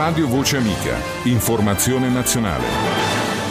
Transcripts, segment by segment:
Radio Voce Amica, informazione nazionale.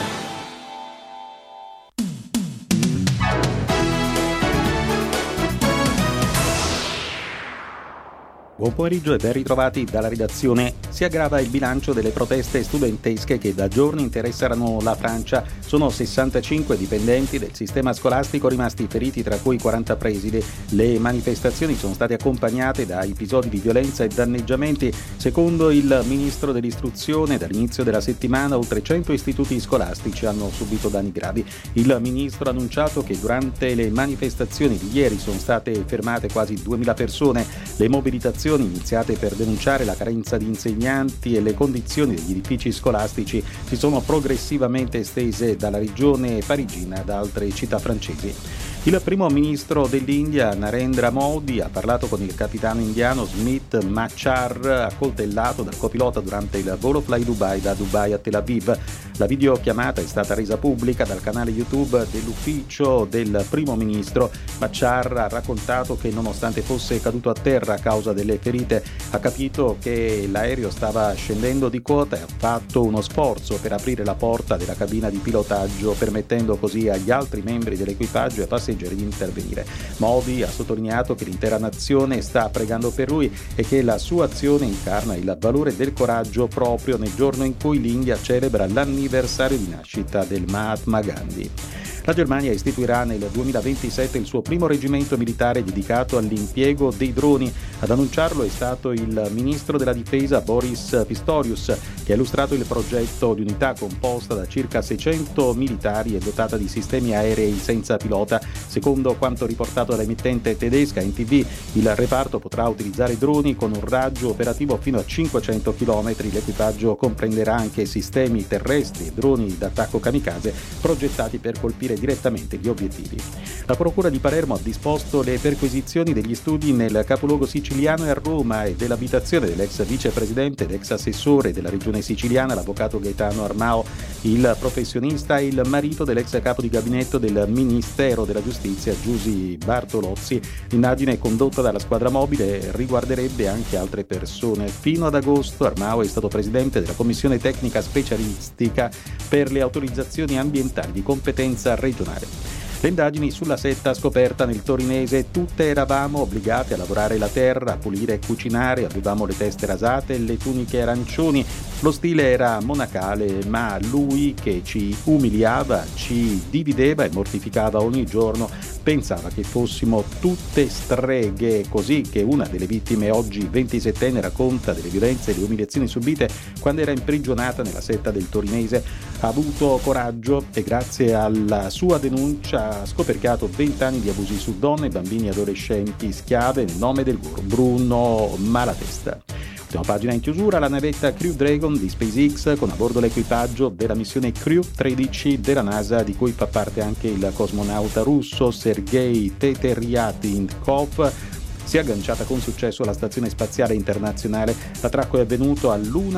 Buon pomeriggio e ben ritrovati dalla redazione. Si aggrava il bilancio delle proteste studentesche che da giorni interessano la Francia. Sono 65 dipendenti del sistema scolastico rimasti feriti, tra cui 40 presidi. Le manifestazioni sono state accompagnate da episodi di violenza e danneggiamenti. Secondo il ministro dell'istruzione, dall'inizio della settimana oltre 100 istituti scolastici hanno subito danni gravi. Il ministro ha annunciato che durante le manifestazioni di ieri sono state fermate quasi 2000 persone. Le mobilitazioni iniziate per denunciare la carenza di insegnanti e le condizioni degli edifici scolastici si sono progressivamente estese dalla regione parigina ad altre città francesi. Il primo ministro dell'India, Narendra Modi, ha parlato con il capitano indiano Smit Machar, accoltellato dal copilota durante il volo Fly Dubai da Dubai a Tel Aviv. La videochiamata è stata resa pubblica dal canale YouTube dell'ufficio del primo ministro. Machar ha raccontato che nonostante fosse caduto a terra a causa delle ferite, ha capito che l'aereo stava scendendo di quota e ha fatto uno sforzo per aprire la porta della cabina di pilotaggio, permettendo così agli altri membri dell'equipaggio e ai passeggeri di intervenire. Modi ha sottolineato che l'intera nazione sta pregando per lui e che la sua azione incarna il valore del coraggio proprio nel giorno in cui l'India celebra l'anniversario di nascita del Mahatma Gandhi. La Germania istituirà nel 2027 il suo primo reggimento militare dedicato all'impiego dei droni. Ad annunciarlo è stato il ministro della difesa Boris Pistorius, che ha illustrato il progetto di unità composta da circa 600 militari e dotata di sistemi aerei senza pilota. Secondo quanto riportato dall'emittente tedesca NTV, il reparto potrà utilizzare droni con un raggio operativo fino a 500 km. L'equipaggio comprenderà anche sistemi terrestri e droni d'attacco kamikaze progettati per colpire direttamente gli obiettivi. La Procura di Palermo ha disposto le perquisizioni degli studi nel capoluogo siciliano e a Roma e dell'abitazione dell'ex vicepresidente ed ex assessore della regione siciliana, l'avvocato Gaetano Armao. Il professionista è il marito dell'ex capo di gabinetto del Ministero della Giustizia Giusy Bartolozzi. L'indagine condotta dalla squadra mobile riguarderebbe anche altre persone. Fino ad agosto Armao è stato presidente della commissione tecnica specialistica per le autorizzazioni ambientali di competenza regionale. Le indagini sulla setta scoperta nel torinese: tutte eravamo obbligate a lavorare la terra, a pulire e cucinare, avevamo le teste rasate e le tuniche arancioni. Lo stile era monacale, ma lui, che ci umiliava, ci divideva e mortificava ogni giorno, pensava che fossimo tutte streghe, così che una delle vittime, oggi 27enne, racconta delle violenze e le umiliazioni subite quando era imprigionata nella setta del torinese. Ha avuto coraggio e grazie alla sua denuncia ha scoperchiato 20 anni di abusi su donne, bambini e adolescenti schiave nel nome del guru Bruno Malatesta. Ultima pagina in chiusura: la navetta Crew Dragon di SpaceX, con a bordo l'equipaggio della missione Crew 13 della NASA, di cui fa parte anche il cosmonauta russo Sergei Teteryatynkov, si è agganciata con successo alla Stazione Spaziale Internazionale. L'attracco è avvenuto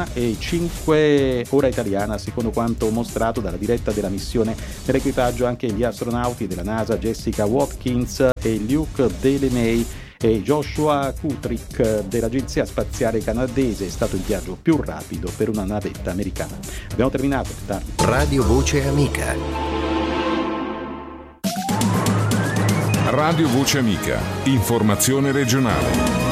all'1:05 ora italiana, secondo quanto mostrato dalla diretta della missione. Nell'equipaggio anche gli astronauti della NASA Jessica Watkins e Luke Delaney e Joshua Kutrick dell'Agenzia Spaziale Canadese. È stato il viaggio più rapido per una navetta americana. Abbiamo terminato. Tardi. Radio Voce Amica. Radio Voce Amica, informazione regionale.